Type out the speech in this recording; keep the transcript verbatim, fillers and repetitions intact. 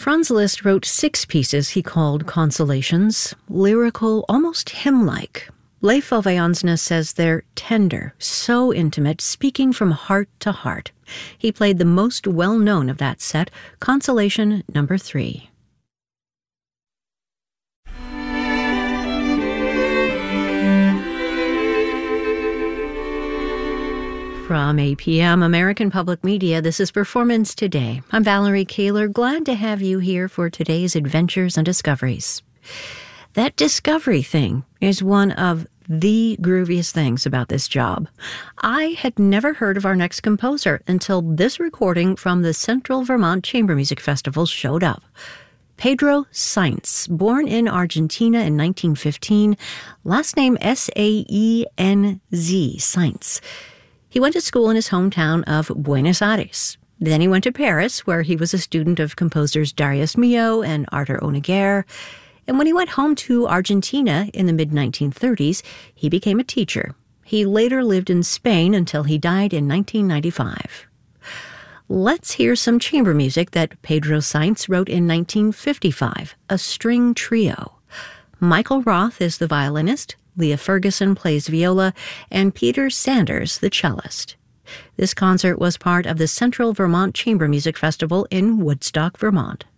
Franz Liszt wrote six pieces he called consolations, lyrical, almost hymn-like. Leif Ove Ansnes says they're tender, so intimate, speaking from heart to heart. He played the most well-known of that set, Consolation Number Three. From A P M American Public Media, this is Performance Today. I'm Valerie Kaler, glad to have you here for today's adventures and discoveries. That discovery thing is one of the grooviest things about this job. I had never heard of our next composer until this recording from the Central Vermont Chamber Music Festival showed up. Pedro Saenz, born in Argentina in nineteen fifteen, last name S A E N Z, Saenz. He went to school in his hometown of Buenos Aires. Then he went to Paris, where he was a student of composers Darius Milhaud and Artur Honegger. And when he went home to Argentina in the mid nineteen thirties, he became a teacher. He later lived in Spain until he died in nineteen ninety-five. Let's hear some chamber music that Pedro Saenz wrote in nineteen fifty-five, a string trio. Michael Roth is the violinist, Leah Ferguson plays viola, and Peter Sanders the cellist. This concert was part of the Central Vermont Chamber Music Festival in Woodstock, Vermont.